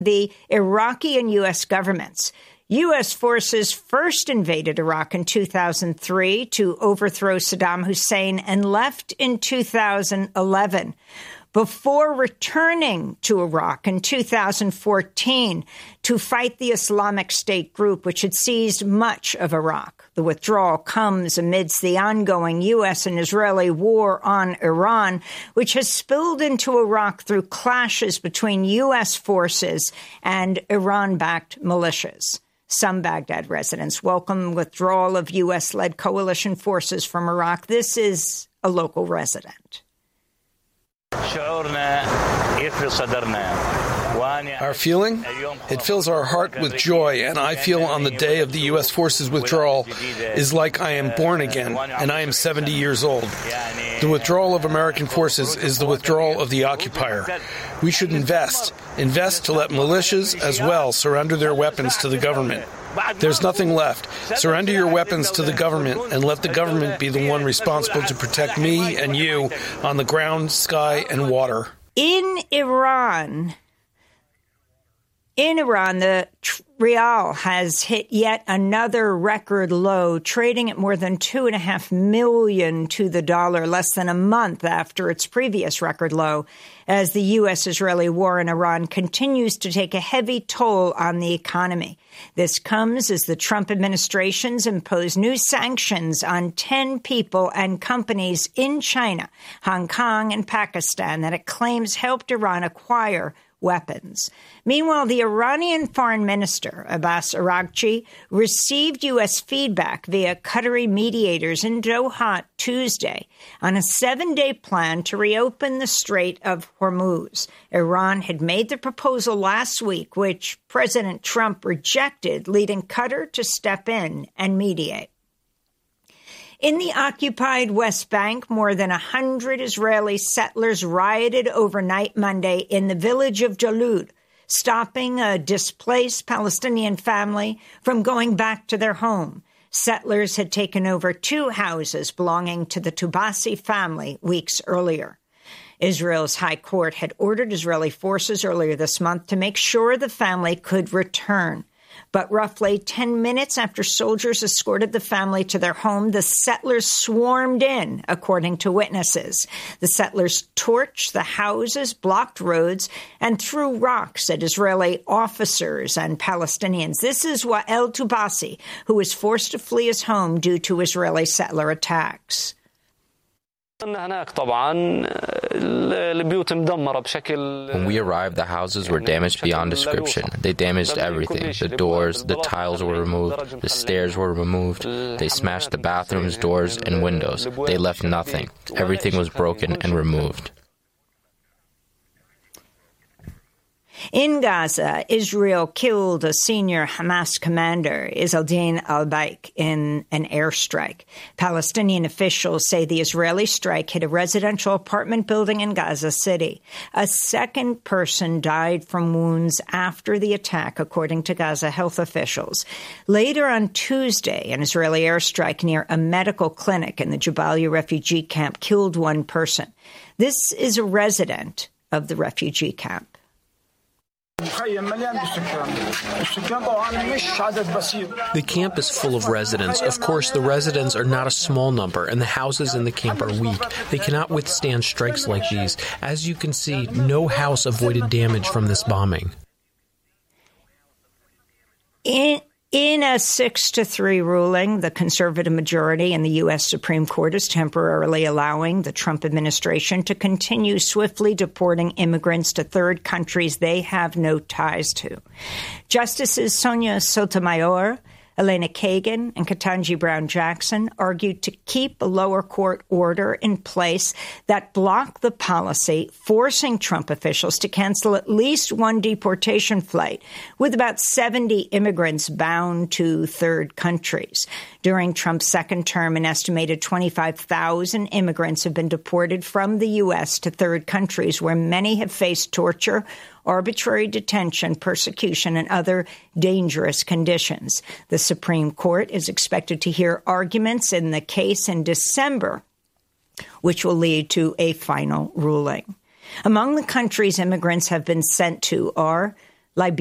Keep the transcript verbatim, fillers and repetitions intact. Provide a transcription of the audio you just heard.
the Iraqi and U S governments. U S forces first invaded Iraq in two thousand three to overthrow Saddam Hussein and left in two thousand eleven. Before returning to Iraq in two thousand fourteen to fight the Islamic State group, which had seized much of Iraq. The withdrawal comes amidst the ongoing U S and Israeli war on Iran, which has spilled into Iraq through clashes between U S forces and Iran-backed militias. Some Baghdad residents welcome withdrawal of U S-led coalition forces from Iraq. This is a local resident. Our feeling? It fills our heart with joy, and I feel on the day of the U S forces withdrawal is like I am born again, and I am seventy years old. The withdrawal of American forces is the withdrawal of the occupier. We should invest, invest to let militias as well surrender their weapons to the government. There's nothing left. Surrender your weapons to the government and let the government be the one responsible to protect me and you on the ground, sky, and water. In Iran, in Iran, the rial has hit yet another record low, trading at more than two and a half million to the dollar, less than a month after its previous record low, as the U S-Israeli war in Iran continues to take a heavy toll on the economy. This comes as the Trump administration's imposed new sanctions on ten people and companies in China, Hong Kong, and Pakistan that it claims helped Iran acquire weapons. Meanwhile, the Iranian foreign minister, Abbas Araghchi, received U S feedback via Qatari mediators in Doha Tuesday on a seven-day plan to reopen the Strait of Hormuz. Iran had made the proposal last week, which President Trump rejected, leading Qatar to step in and mediate. In the occupied West Bank, more than one hundred Israeli settlers rioted overnight Monday in the village of Jalud, stopping a displaced Palestinian family from going back to their home. Settlers had taken over two houses belonging to the Tubasi family weeks earlier. Israel's High Court had ordered Israeli forces earlier this month to make sure the family could return. But roughly ten minutes after soldiers escorted the family to their home, the settlers swarmed in, according to witnesses. The settlers torched the houses, blocked roads, and threw rocks at Israeli officers and Palestinians. This is Wael Tubasi, who was forced to flee his home due to Israeli settler attacks. When we arrived, the houses were damaged beyond description. They damaged everything. The doors, the tiles were removed, the stairs were removed. They smashed the bathrooms, doors, and windows. They left nothing. Everything was broken and removed. In Gaza, Israel killed a senior Hamas commander, Izzeldin al-Baik, in an airstrike. Palestinian officials say the Israeli strike hit a residential apartment building in Gaza City. A second person died from wounds after the attack, according to Gaza health officials. Later on Tuesday, an Israeli airstrike near a medical clinic in the Jabalia refugee camp killed one person. This is a resident of the refugee camp. The camp is full of residents. Of course, the residents are not a small number, and the houses in the camp are weak. They cannot withstand strikes like these. As you can see, no house avoided damage from this bombing. In In a six to three ruling, the conservative majority in the U S Supreme Court is temporarily allowing the Trump administration to continue swiftly deporting immigrants to third countries they have no ties to. Justices Sonia Sotomayor, Elena Kagan, and Ketanji Brown Jackson argued to keep a lower court order in place that blocked the policy, forcing Trump officials to cancel at least one deportation flight, with about seventy immigrants bound to third countries. During Trump's second term, an estimated twenty-five thousand immigrants have been deported from the U S to third countries, where many have faced torture, arbitrary detention, persecution, and other dangerous conditions. The Supreme Court is expected to hear arguments in the case in December, which will lead to a final ruling. Among the countries immigrants have been sent to are